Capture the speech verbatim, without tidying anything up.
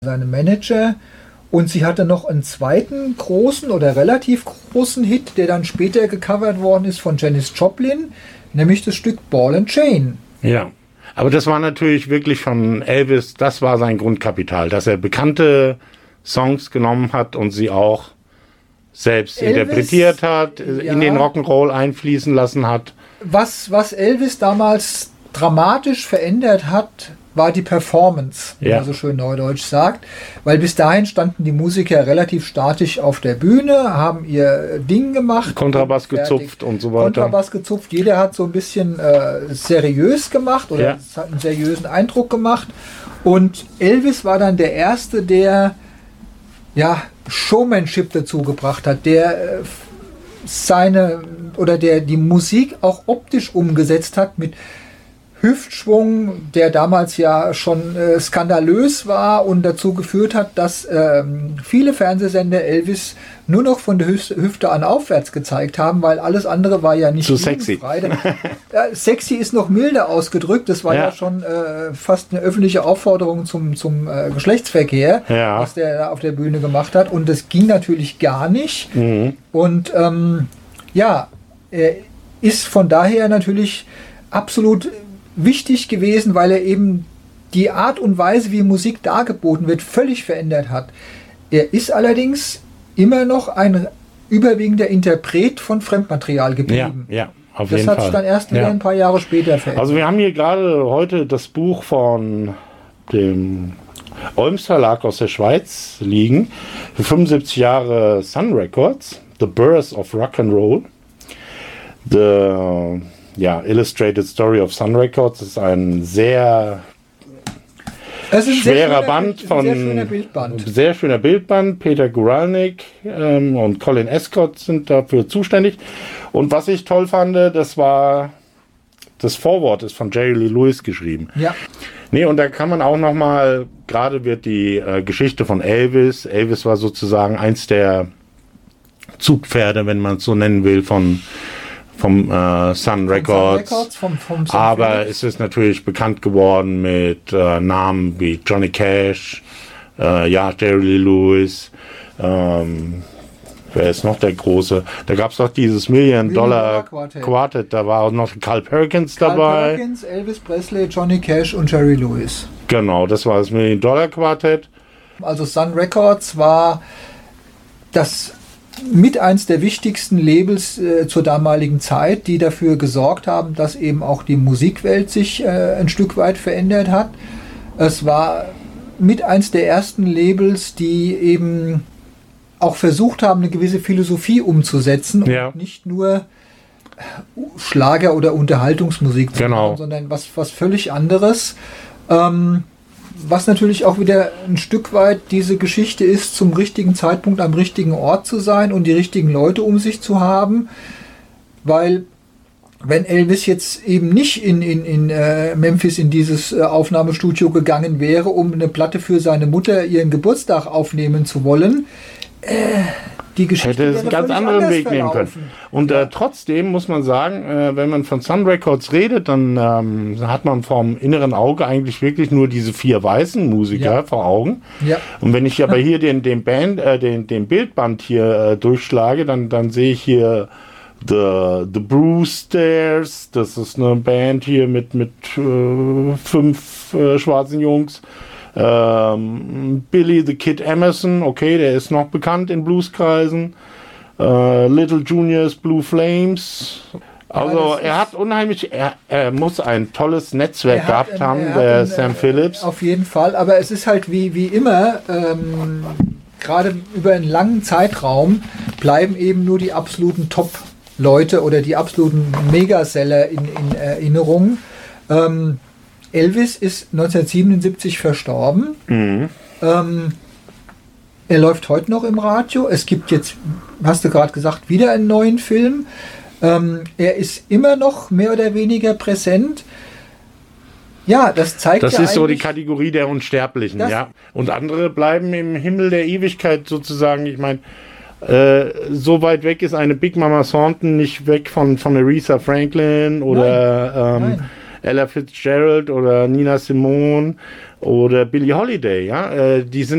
seine Manager. Und sie hatte noch einen zweiten großen oder relativ großen Hit, der dann später gecovert worden ist von Janis Joplin, nämlich das Stück Ball and Chain. Ja, aber das war natürlich wirklich von Elvis, das war sein Grundkapital, dass er bekannte Songs genommen hat und sie auch selbst Elvis, interpretiert hat, ja, in den Rock'n'Roll einfließen lassen hat. Was, was Elvis damals dramatisch verändert hat, war die Performance, wie ja. man so schön neudeutsch sagt. Weil bis dahin standen die Musiker relativ statisch auf der Bühne, haben ihr Ding gemacht. Kontrabass gezupft und so weiter. Kontrabass gezupft. Jeder hat so ein bisschen äh, seriös gemacht oder ja. hat einen seriösen Eindruck gemacht. Und Elvis war dann der Erste, der ja, Showmanship dazu gebracht hat, der äh, seine oder der die Musik auch optisch umgesetzt hat mit Hüftschwung, der damals ja schon äh, skandalös war und dazu geführt hat, dass ähm, viele Fernsehsender Elvis nur noch von der Hüfte, Hüfte an aufwärts gezeigt haben, weil alles andere war ja nicht so sexy. Ja, sexy ist noch milder ausgedrückt, das war ja, ja schon äh, fast eine öffentliche Aufforderung zum, zum äh, Geschlechtsverkehr, ja. was der da auf der Bühne gemacht hat, und das ging natürlich gar nicht. Mhm. Und ähm, ja, er ist von daher natürlich absolut wichtig gewesen, weil er eben die Art und Weise, wie Musik dargeboten wird, völlig verändert hat. Er ist allerdings immer noch ein überwiegender Interpret von Fremdmaterial geblieben. Ja, ja, auf das jeden hat Fall. sich dann erst wieder ja. ein paar Jahre später verändert. Also wir haben hier gerade heute das Buch von dem Olms Verlag aus der Schweiz liegen. Für fünfundsiebzig Jahre Sun Records, The Birth of Rock and Roll. The Ja, Illustrated Story of Sun Records ist ein sehr es ist ein schwerer sehr schöner, Band von sehr schöner Bildband. Sehr schöner Bildband. Peter Guralnick ähm, und Colin Escott sind dafür zuständig. Und was ich toll fand, das war das Vorwort ist von Jerry Lee Lewis geschrieben. Ja. Nee, und da kann man auch noch mal, gerade wird die äh, Geschichte von Elvis. Elvis war sozusagen eins der Zugpferde, wenn man es so nennen will, von vom äh, Sun Records, Sun Records vom, vom Sun aber Phillips. es ist natürlich bekannt geworden mit äh, Namen wie Johnny Cash, äh, ja, Jerry Lee Lewis, ähm, wer ist noch der Große? Da gab es doch dieses Million-Dollar-Quartett, Quartett. Da war auch noch Carl Perkins Carl dabei. Carl Perkins, Elvis Presley, Johnny Cash und Jerry Lewis. Genau, das war das Million-Dollar-Quartett. Also Sun Records war das mit eins der wichtigsten Labels äh, zur damaligen Zeit, die dafür gesorgt haben, dass eben auch die Musikwelt sich äh, ein Stück weit verändert hat. Es war mit eins der ersten Labels, die eben auch versucht haben, eine gewisse Philosophie umzusetzen ja. und nicht nur Schlager oder Unterhaltungsmusik zu genau. machen, sondern was, was völlig anderes. Ähm, Was natürlich auch wieder ein Stück weit diese Geschichte ist, zum richtigen Zeitpunkt am richtigen Ort zu sein und die richtigen Leute um sich zu haben. Weil wenn Elvis jetzt eben nicht in, in, in äh, Memphis in dieses äh, Aufnahmestudio gegangen wäre, um eine Platte für seine Mutter ihren Geburtstag aufnehmen zu wollen, äh, die Geschichte hätte es einen ganz anderen Weg verlaufen. nehmen können. Und äh, trotzdem muss man sagen, äh, wenn man von Sun Records redet, dann ähm, hat man vom inneren Auge eigentlich wirklich nur diese vier weißen Musiker ja. vor Augen. Ja. Und wenn ich aber hier den, den Band, äh, den, den Bildband hier äh, durchschlage, dann, dann sehe ich hier The, The Brewsters, das ist eine Band hier mit, mit äh, fünf äh, schwarzen Jungs. Ähm, Billy the Kid Emerson, okay, der ist noch bekannt in Blueskreisen. Äh, Little Juniors Blue Flames. Also ja, er hat unheimlich, er, er muss ein tolles Netzwerk gehabt ein, haben, der ein, Sam äh, Phillips. Auf jeden Fall, aber es ist halt wie, wie immer, ähm, gerade über einen langen Zeitraum bleiben eben nur die absoluten Top-Leute oder die absoluten Megaseller in, in Erinnerung. Ähm, Elvis ist neunzehnhundertsiebenundsiebzig verstorben. Mhm. Ähm, er läuft heute noch im Radio. Es gibt jetzt, hast du gerade gesagt, wieder einen neuen Film. Ähm, er ist immer noch mehr oder weniger präsent. Ja, das zeigt Das ja ist so die Kategorie der Unsterblichen, ja. Und andere bleiben im Himmel der Ewigkeit sozusagen. Ich meine, äh, so weit weg ist eine Big Mama Thornton nicht weg von, von Aretha Franklin oder... Nein. Ähm, Nein. Ella Fitzgerald oder Nina Simone oder Billie Holiday, ja, äh, die sind